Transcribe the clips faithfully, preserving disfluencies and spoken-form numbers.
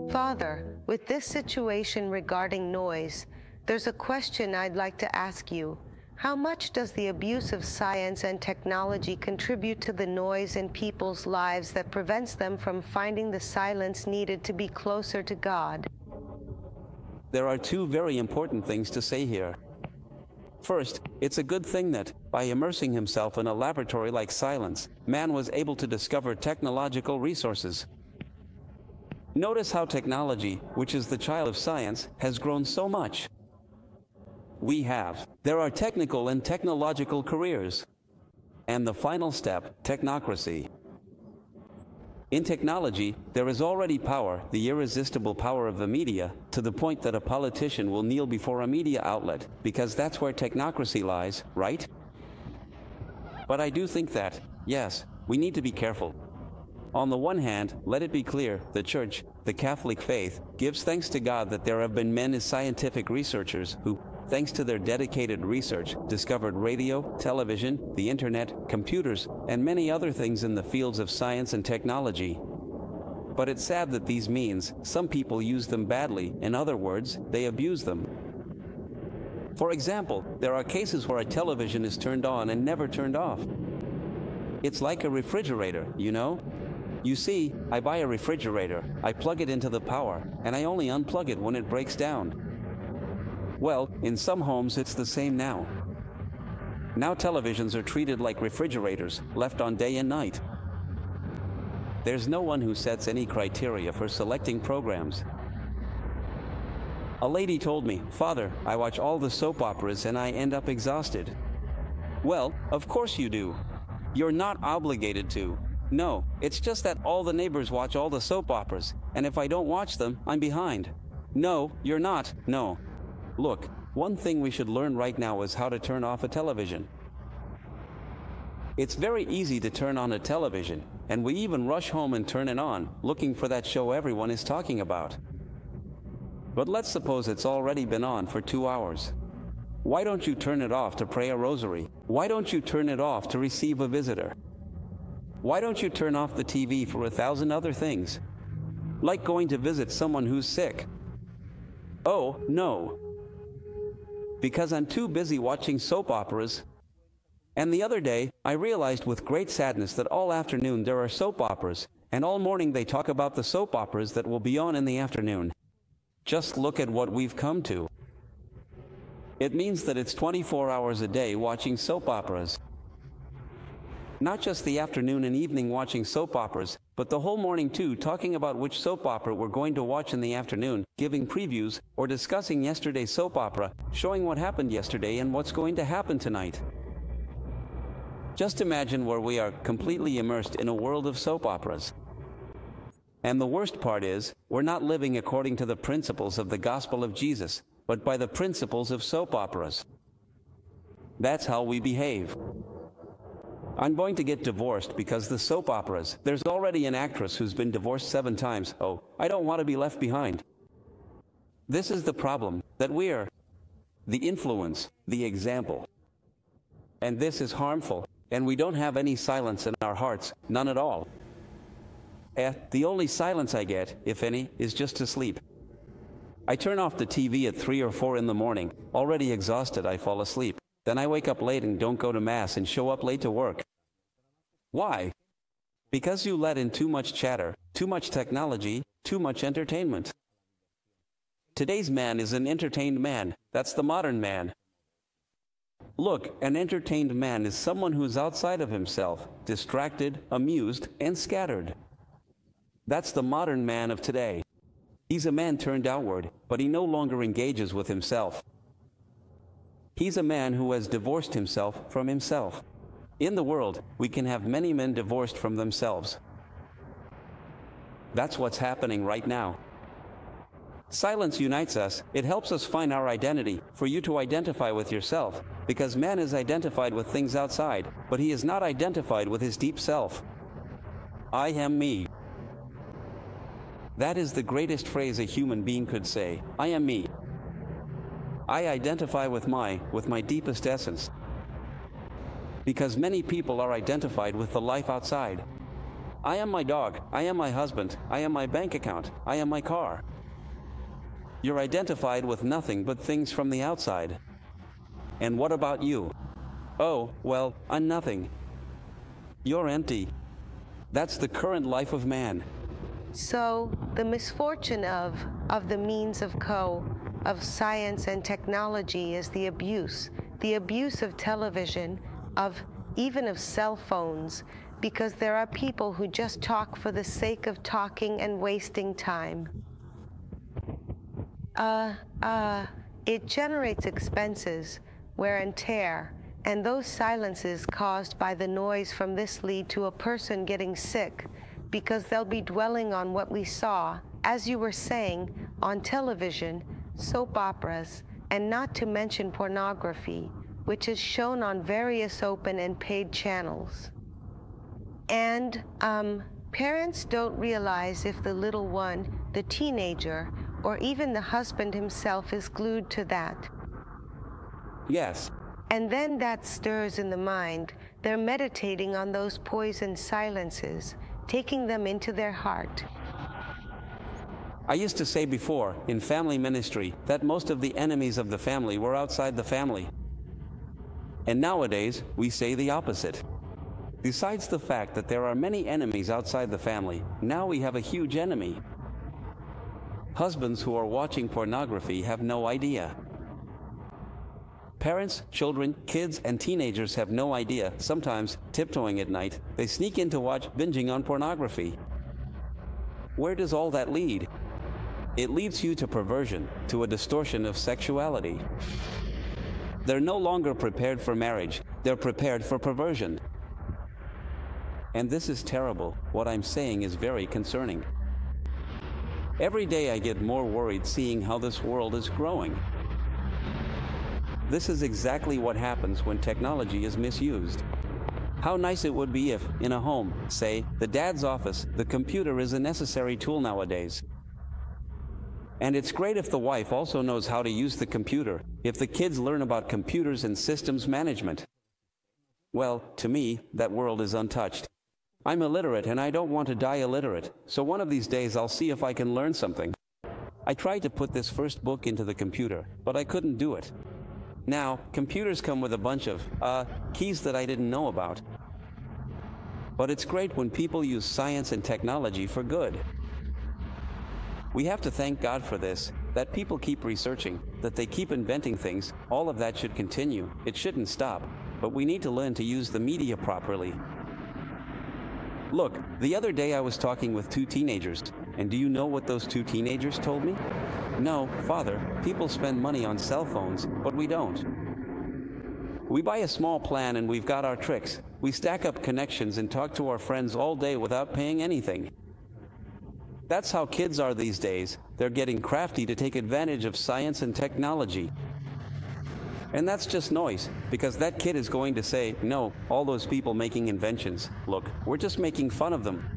Father, with this situation regarding noise, there's a question I'd like to ask you. How much does the abuse of science and technology contribute to the noise in people's lives that prevents them from finding the silence needed to be closer to God? There are two very important things to say here. First, it's a good thing that, by immersing himself in a laboratory like silence, man was able to discover technological resources. Notice how technology, which is the child of science, has grown so much. We have. There are technical and technological careers. And the final step, technocracy. In technology, there is already power, the irresistible power of the media, to the point that a politician will kneel before a media outlet, because that's where technocracy lies, right? But I do think that, yes, we need to be careful. On the one hand, let it be clear, the Church, the Catholic faith, gives thanks to God that there have been men as scientific researchers who, thanks to their dedicated research, discovered radio, television, the internet, computers, and many other things in the fields of science and technology. But it's sad that these means, some people use them badly, in other words, they abuse them. For example, there are cases where a television is turned on and never turned off. It's like a refrigerator, you know? You see, I buy a refrigerator, I plug it into the power, and I only unplug it when it breaks down. Well, in some homes it's the same now. Now televisions are treated like refrigerators, left on day and night. There's no one who sets any criteria for selecting programs. A lady told me, "Father, I watch all the soap operas and I end up exhausted." Well, of course you do. You're not obligated to. No, it's just that all the neighbors watch all the soap operas, and if I don't watch them, I'm behind. No, you're not. No. Look, one thing we should learn right now is how to turn off a television. It's very easy to turn on a television, and we even rush home and turn it on, looking for that show everyone is talking about. But let's suppose it's already been on for two hours. Why don't you turn it off to pray a rosary? Why don't you turn it off to receive a visitor? Why don't you turn off the T V for a thousand other things? Like going to visit someone who's sick. Oh, no. Because I'm too busy watching soap operas. And the other day, I realized with great sadness that all afternoon there are soap operas, and all morning they talk about the soap operas that will be on in the afternoon. Just look at what we've come to. It means that it's twenty-four hours a day watching soap operas. Not just the afternoon and evening watching soap operas, but the whole morning too, talking about which soap opera we're going to watch in the afternoon, giving previews, or discussing yesterday's soap opera, showing what happened yesterday and what's going to happen tonight. Just imagine where we are completely immersed in a world of soap operas. And the worst part is, we're not living according to the principles of the gospel of Jesus, but by the principles of soap operas. That's how we behave. I'm going to get divorced because the soap operas, there's already an actress who's been divorced seven times. Oh, I don't want to be left behind. This is the problem, that we're the influence, the example. And this is harmful, and we don't have any silence in our hearts, none at all. Eh, the only silence I get, if any, is just to sleep. I turn off the T V at three or four in the morning. Already exhausted, I fall asleep. Then I wake up late and don't go to Mass and show up late to work. Why? Because you let in too much chatter, too much technology, too much entertainment. Today's man is an entertained man. That's the modern man. Look, an entertained man is someone who's outside of himself, distracted, amused, and scattered. That's the modern man of today. He's a man turned outward, but he no longer engages with himself. He's a man who has divorced himself from himself. In the world, we can have many men divorced from themselves. That's what's happening right now. Silence unites us. It helps us find our identity, for you to identify with yourself, because man is identified with things outside, but he is not identified with his deep self. I am me. That is the greatest phrase a human being could say. I am me. I identify with my, with my deepest essence. Because many people are identified with the life outside. I am my dog, I am my husband, I am my bank account, I am my car. You're identified with nothing but things from the outside. And what about you? Oh, well, I'm nothing. You're empty. That's the current life of man. So, the misfortune of, of the means of co, of science and technology is the abuse, the abuse of television, of even of cell phones, because there are people who just talk for the sake of talking and wasting time. Uh, uh, it generates expenses, wear and tear, and those silences caused by the noise from this lead to a person getting sick, because they'll be dwelling on what we saw, as you were saying, on television, soap operas, and not to mention pornography, which is shown on various open and paid channels. And um, parents don't realize if the little one, the teenager, or even the husband himself is glued to that. Yes. And then that stirs in the mind. They're meditating on those poisoned silences, taking them into their heart. I used to say before, in family ministry, that most of the enemies of the family were outside the family. And nowadays, we say the opposite. Besides the fact that there are many enemies outside the family, now we have a huge enemy. Husbands who are watching pornography have no idea. Parents, children, kids, and teenagers have no idea. Sometimes, tiptoeing at night, they sneak in to watch binging on pornography. Where does all that lead? It leads you to perversion, to a distortion of sexuality. They're no longer prepared for marriage. They're prepared for perversion. And this is terrible. What I'm saying is very concerning. Every day I get more worried seeing how this world is growing. This is exactly what happens when technology is misused. How nice it would be if, in a home, say, the dad's office, the computer is a necessary tool nowadays. And it's great if the wife also knows how to use the computer, if the kids learn about computers and systems management. Well, to me, that world is untouched. I'm illiterate and I don't want to die illiterate, so one of these days I'll see if I can learn something. I tried to put this first book into the computer, but I couldn't do it. Now, computers come with a bunch of, uh, keys that I didn't know about. But it's great when people use science and technology for good. We have to thank God for this, that people keep researching, that they keep inventing things. All of that should continue. It shouldn't stop. But we need to learn to use the media properly. Look, the other day I was talking with two teenagers, and do you know what those two teenagers told me? No, Father, people spend money on cell phones, but we don't. We buy a small plan and we've got our tricks. We stack up connections and talk to our friends all day without paying anything. That's how kids are these days. They're getting crafty to take advantage of science and technology. And that's just noise, because that kid is going to say, no, all those people making inventions, look, we're just making fun of them.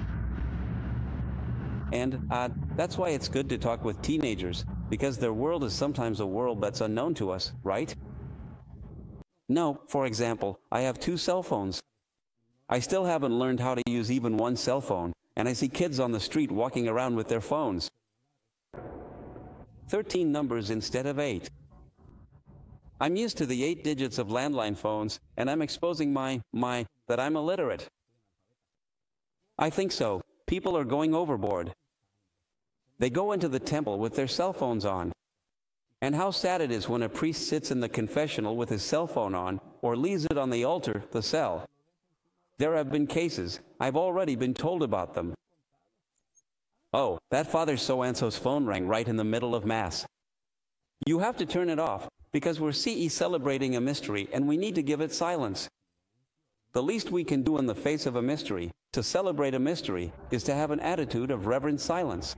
And uh, that's why it's good to talk with teenagers, because their world is sometimes a world that's unknown to us, right? No, for example, I have two cell phones. I still haven't learned how to use even one cell phone, and I see kids on the street walking around with their phones. Thirteen numbers instead of eight. I'm used to the eight digits of landline phones, and I'm exposing my, my, that I'm illiterate. I think so. People are going overboard. They go into the temple with their cell phones on. And how sad it is when a priest sits in the confessional with his cell phone on, or leaves it on the altar, the cell. There have been cases. I've already been told about them. Oh, that Father so-and-so's phone rang right in the middle of Mass. You have to turn it off, because we're C E celebrating a mystery and we need to give it silence. The least we can do in the face of a mystery, to celebrate a mystery, is to have an attitude of reverent silence.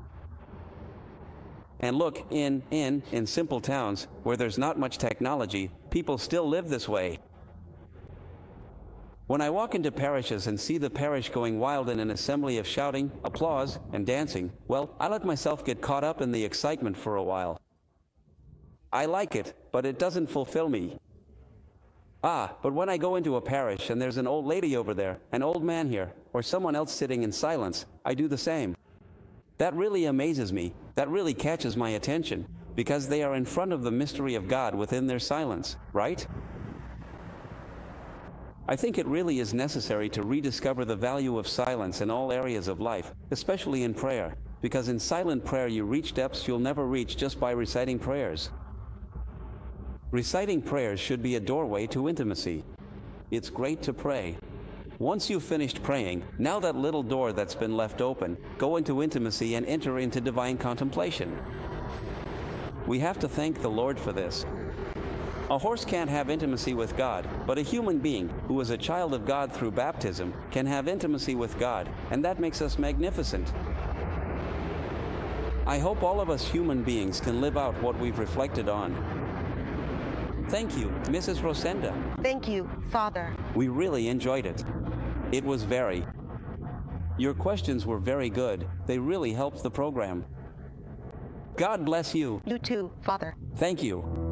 And look, in, in, in simple towns, where there's not much technology, people still live this way. When I walk into parishes and see the parish going wild in an assembly of shouting, applause, and dancing, well, I let myself get caught up in the excitement for a while. I like it, but it doesn't fulfill me. Ah, but when I go into a parish and there's an old lady over there, an old man here, or someone else sitting in silence, I do the same. That really amazes me. That really catches my attention, because they are in front of the mystery of God within their silence, right? I think it really is necessary to rediscover the value of silence in all areas of life, especially in prayer, because in silent prayer you reach depths you'll never reach just by reciting prayers. Reciting prayers should be a doorway to intimacy. It's great to pray. Once you've finished praying, now that little door that's been left open, go into intimacy and enter into divine contemplation. We have to thank the Lord for this. A horse can't have intimacy with God, but a human being, who is a child of God through baptism, can have intimacy with God, and that makes us magnificent. I hope all of us human beings can live out what we've reflected on. Thank you, Missus Rosenda. Thank you, Father. We really enjoyed it. It was very. Your questions were very good. They really helped the program. God bless you. You too, Father. Thank you.